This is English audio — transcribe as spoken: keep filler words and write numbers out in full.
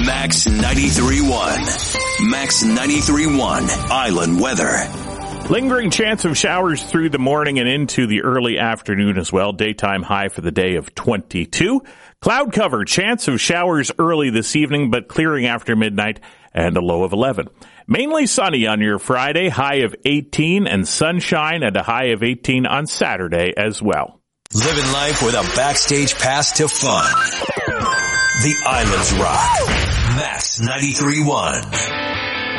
Max ninety-three point one. Max ninety-three point one. Island weather. Lingering chance of showers through the morning and into the early afternoon as well. Daytime high for the day of twenty-two. Cloud cover, chance of showers early this evening, but clearing after midnight and a low of eleven. Mainly sunny on your Friday, high of eighteen, and sunshine at a high of eighteen on Saturday as well. Living life with a backstage pass to fun. The Islands Rock. Max ninety-three point one.